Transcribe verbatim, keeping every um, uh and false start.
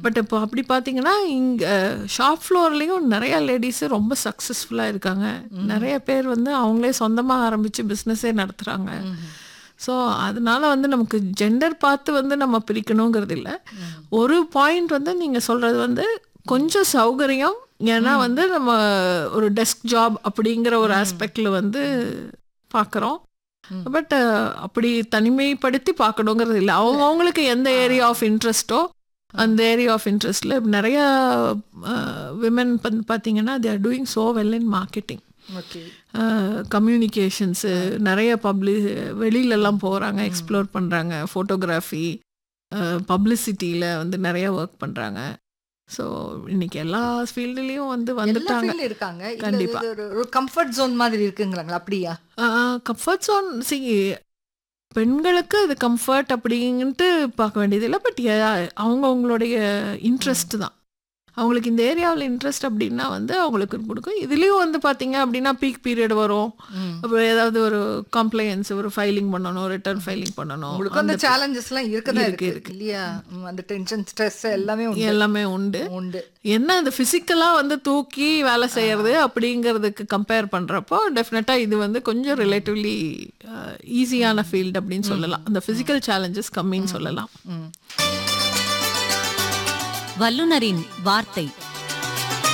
But இப்போ அப்படி பார்த்தீங்கன்னா இங்கே ஷாப் ஃப்ளோர்லேயும் நிறையா லேடிஸு ரொம்ப சக்ஸஸ்ஃபுல்லாக இருக்காங்க. நிறைய பேர் வந்து அவங்களே சொந்தமாக ஆரம்பித்து பிஸ்னஸே நடத்துகிறாங்க. ஸோ அதனால வந்து நமக்கு ஜெண்டர் பார்த்து வந்து நம்ம பிரிக்கணுங்கிறது இல்லை. ஒரு பாயிண்ட் வந்து நீங்கள் சொல்கிறது வந்து கொஞ்சம் சௌகரியம். ஏன்னா வந்து நம்ம ஒரு டெஸ்க் ஜாப் அப்படிங்கிற ஒரு ஆஸ்பெக்டில் வந்து பார்க்குறோம். பட் அப்படி தனிமைப்படுத்தி பார்க்கணுங்கிறது இல்லை. அவங்க அவங்களுக்கு எந்த ஏரியா ஆஃப் இன்ட்ரெஸ்ட்டோ அந்த ஏரியா ஆஃப் இன்ட்ரெஸ்டில் நிறையா விமன் வந்து பார்த்தீங்கன்னா they are doing so well in marketing, communications, நிறைய பப்ளி வெளியிலலாம் போகிறாங்க, எக்ஸ்ப்ளோர் பண்ணுறாங்க, ஃபோட்டோகிராஃபி, பப்ளிசிட்டியில் வந்து நிறைய ஒர்க் பண்ணுறாங்க. ஸோ இன்னைக்கு எல்லா ஃபீல்டுலேயும் வந்து வந்துட்டாங்க இருக்காங்க. கண்டிப்பாக. ஒரு கம்ஃபர்ட் ஜோன் மாதிரி இருக்குங்களாங்களா? அப்படியா? கம்ஃபர்ட் ஜோன் சி பெண்களுக்கு இது கம்ஃபர்ட் அப்படின்ட்டு பார்க்க வேண்டியது இல்லை. பட் அவங்க அவங்களுடைய இன்ட்ரெஸ்ட் தான். அவங்களுக்கு இந்த ஏரியாவில் இன்ட்ரெஸ்ட் அப்படின்னா வந்து அவங்களுக்கு கொடுக்கும். இதுலேயும் வந்து பார்த்தீங்க அப்படின்னா பீக் பீரியட் வரும். அப்புறம் ஏதாவது ஒரு கம்ப்ளைண்ட்ஸ், ஒரு ஃபைலிங் பண்ணணும், ரிட்டர்ன் ஃபைலிங் பண்ணணும். உங்களுக்கு அந்த சேலஞ்சஸ்லாம் இருக்குதா? இருக்கு இருக்கு இல்லையா? அந்த டென்ஷன், ஸ்ட்ரெஸ் எல்லாமே எல்லாமே உண்டு உண்டு என்ன இந்த ஃபிசிக்கலாக வந்து தூக்கி வேலை செய்யறது அப்படிங்கிறதுக்கு கம்பேர் பண்ணுறப்போ டெஃபினட்டாக இது வந்து கொஞ்சம் ரிலேட்டிவ்லி ஈஸியான ஃபீல்டு அப்படின்னு சொல்லலாம். அந்த ஃபிசிக்கல் சேலஞ்சஸ் கம்மின்னு சொல்லலாம். வல்லுனரின் வார்த்தை.